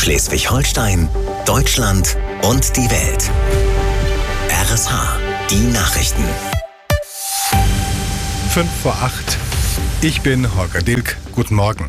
Schleswig-Holstein, Deutschland und die Welt. RSH, die Nachrichten. 7:55. Ich bin Holger Dilk. Guten Morgen.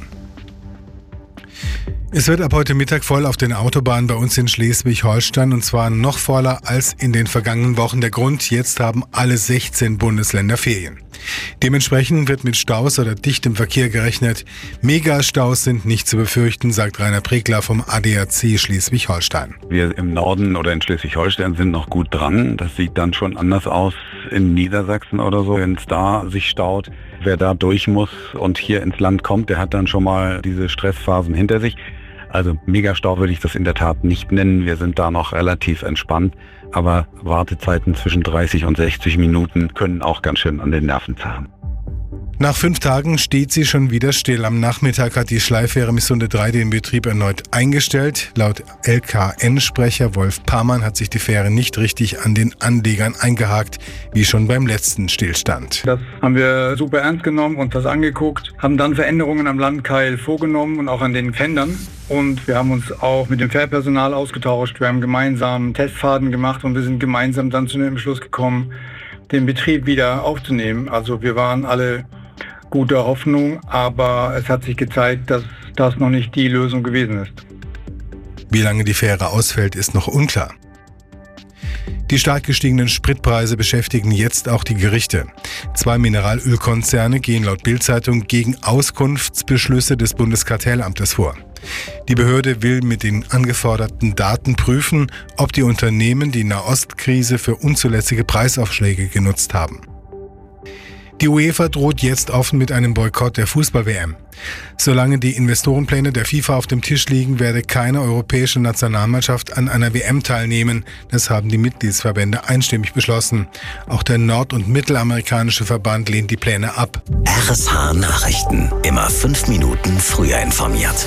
Es wird ab heute Mittag voll auf den Autobahnen bei uns in Schleswig-Holstein und zwar noch voller als in den vergangenen Wochen. Der Grund: jetzt haben alle 16 Bundesländer Ferien. Dementsprechend wird mit Staus oder dichtem Verkehr gerechnet. Megastaus sind nicht zu befürchten, sagt Rainer Pregler vom ADAC Schleswig-Holstein. Wir im Norden oder in Schleswig-Holstein sind noch gut dran. Das sieht dann schon anders aus in Niedersachsen oder so, wenn es da sich staut. Wer da durch muss und hier ins Land kommt, der hat dann schon mal diese Stressphasen hinter sich. Also Megastau würde ich das in der Tat nicht nennen. Wir sind da noch relativ entspannt. Aber Wartezeiten zwischen 30 und 60 Minuten können auch ganz schön an den Nerven zerren. Nach 5 Tagen steht sie schon wieder still. Am Nachmittag hat die Schleiffähre Missunde 3 den Betrieb erneut eingestellt. Laut LKN-Sprecher Wolf Parmann hat sich die Fähre nicht richtig an den Anlegern eingehakt, wie schon beim letzten Stillstand. Das haben wir super ernst genommen, uns das angeguckt, haben dann Veränderungen am Landkeil vorgenommen und auch an den Fendern. Und wir haben uns auch mit dem Fährpersonal ausgetauscht. Wir haben gemeinsam Testfahrten gemacht und wir sind gemeinsam dann zu dem Entschluss gekommen, den Betrieb wieder aufzunehmen. Also wir waren alle guter Hoffnung, aber es hat sich gezeigt, dass das noch nicht die Lösung gewesen ist. Wie lange die Fähre ausfällt, ist noch unklar. Die stark gestiegenen Spritpreise beschäftigen jetzt auch die Gerichte. 2 Mineralölkonzerne gehen laut Bild-Zeitung gegen Auskunftsbeschlüsse des Bundeskartellamtes vor. Die Behörde will mit den angeforderten Daten prüfen, ob die Unternehmen die Nahostkrise für unzulässige Preisaufschläge genutzt haben. Die UEFA droht jetzt offen mit einem Boykott der Fußball-WM. Solange die Investorenpläne der FIFA auf dem Tisch liegen, werde keine europäische Nationalmannschaft an einer WM teilnehmen. Das haben die Mitgliedsverbände einstimmig beschlossen. Auch der nord- und mittelamerikanische Verband lehnt die Pläne ab. RSH Nachrichten. Immer 5 Minuten früher informiert.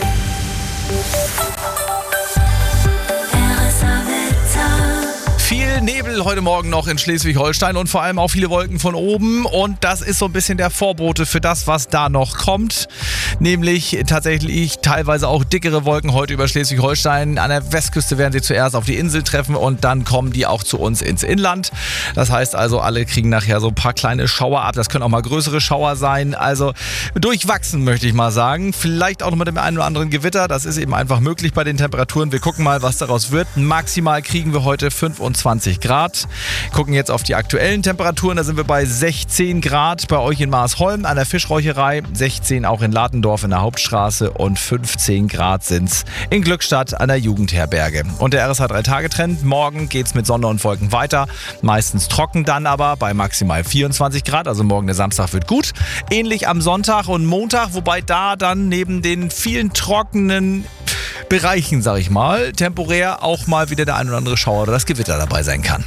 Viel Nebel heute Morgen noch in Schleswig-Holstein und vor allem auch viele Wolken von oben. Und das ist so ein bisschen der Vorbote für das, was da noch kommt. Nämlich tatsächlich teilweise auch dickere Wolken heute über Schleswig-Holstein. An der Westküste werden sie zuerst auf die Insel treffen und dann kommen die auch zu uns ins Inland. Das heißt also, alle kriegen nachher so ein paar kleine Schauer ab. Das können auch mal größere Schauer sein. Also durchwachsen, möchte ich mal sagen. Vielleicht auch noch mit dem einen oder anderen Gewitter. Das ist eben einfach möglich bei den Temperaturen. Wir gucken mal, was daraus wird. Maximal kriegen wir heute 25 Grad. Gucken jetzt auf die aktuellen Temperaturen. Da sind wir bei 16 Grad bei euch in Marsholm an der Fischräucherei, 16 auch in Ladendorf in der Hauptstraße und 15 Grad sind es in Glückstadt an der Jugendherberge. Und der RSH 3-Tage-Trend. Morgen geht es mit Sonne und Wolken weiter. Meistens trocken dann aber bei maximal 24 Grad. Also morgen der Samstag wird gut. Ähnlich am Sonntag und Montag, wobei da dann neben den vielen trockenen Bereichen, sag ich mal, temporär auch mal wieder der ein oder andere Schauer oder das Gewitter dabei sein kann.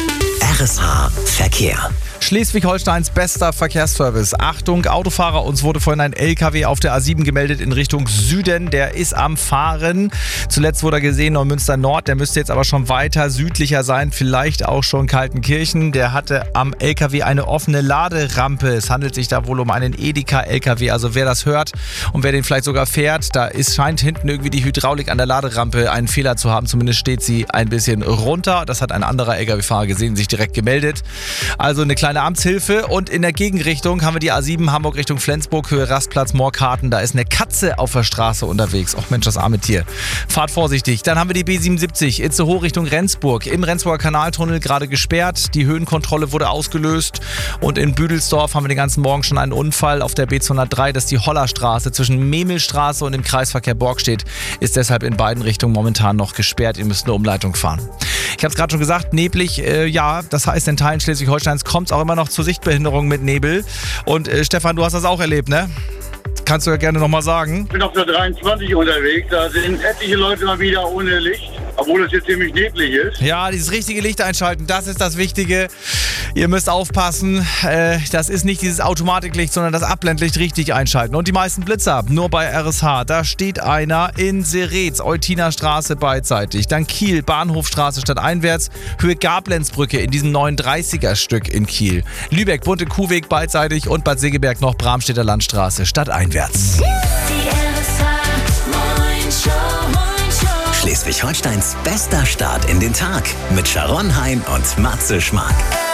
RSH Verkehr. Schleswig-Holsteins bester Verkehrsservice. Achtung, Autofahrer, uns wurde vorhin ein LKW auf der A7 gemeldet in Richtung Süden. Der ist am Fahren. Zuletzt wurde er gesehen, Neumünster Nord. Der müsste jetzt aber schon weiter südlicher sein, vielleicht auch schon Kaltenkirchen. Der hatte am LKW eine offene Laderampe. Es handelt sich da wohl um einen Edeka-LKW. Also wer das hört und wer den vielleicht sogar fährt, da scheint hinten irgendwie die Hydraulik an der Laderampe einen Fehler zu haben. Zumindest steht sie ein bisschen runter. Das hat ein anderer LKW-Fahrer gesehen, sich direkt gemeldet. Also eine kleine Amtshilfe. Und in der Gegenrichtung haben wir die A7 Hamburg Richtung Flensburg, Höhe Rastplatz Moorkarten. Da ist eine Katze auf der Straße unterwegs. Och Mensch, das arme Tier. Fahrt vorsichtig. Dann haben wir die B77 Itzehoe Richtung Rendsburg. Im Rendsburger Kanaltunnel gerade gesperrt. Die Höhenkontrolle wurde ausgelöst. Und in Büdelsdorf haben wir den ganzen Morgen schon einen Unfall auf der B203. Das ist die Hollerstraße zwischen Memelstraße und dem Kreisverkehr Borgstedt. Ist deshalb in beiden Richtungen momentan noch gesperrt. Ihr müsst eine Umleitung fahren. Ich habe es gerade schon gesagt, neblig, ja, das heißt, in Teilen Schleswig-Holsteins kommt es auch immer noch zu Sichtbehinderungen mit Nebel. Und Stefan, du hast das auch erlebt, ne? Kannst du ja gerne nochmal sagen. Ich bin auf der 23 unterwegs, da sind etliche Leute mal wieder ohne Licht, obwohl es jetzt ziemlich neblig ist. Ja, dieses richtige Licht einschalten, das ist das Wichtige. Ihr müsst aufpassen, das ist nicht dieses Automatiklicht, sondern das Abblendlicht richtig einschalten. Und die meisten Blitzer, nur bei RSH. Da steht einer in Seretz, Eutinerstraße beidseitig. Dann Kiel, Bahnhofstraße stadteinwärts, Höhe Gablenzbrücke in diesem 39er-Stück in Kiel. Lübeck, Bunte Kuhweg beidseitig und Bad Segeberg noch Bramstädter Landstraße stadteinwärts. Schleswig-Holsteins bester Start in den Tag mit Sharon Hein und Matze Schmark.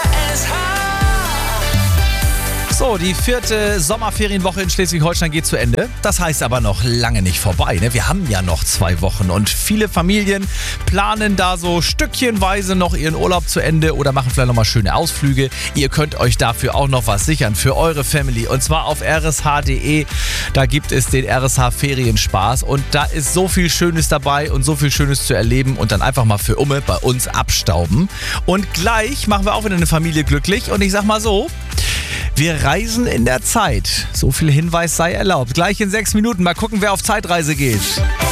So, die 4. Sommerferienwoche in Schleswig-Holstein geht zu Ende. Das heißt aber noch lange nicht vorbei. Ne? Wir haben ja noch 2 Wochen und viele Familien planen da so stückchenweise noch ihren Urlaub zu Ende oder machen vielleicht nochmal schöne Ausflüge. Ihr könnt euch dafür auch noch was sichern für eure Family und zwar auf rsh.de. Da gibt es den RSH Ferienspaß und da ist so viel Schönes dabei und so viel Schönes zu erleben und dann einfach mal für Umme bei uns abstauben. Und gleich machen wir auch wieder eine Familie glücklich und ich sag mal so, wir reisen in der Zeit. So viel Hinweis sei erlaubt. Gleich in 6 Minuten. Mal gucken, wer auf Zeitreise geht.